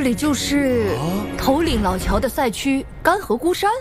里就是头领老乔的赛区干河孤山。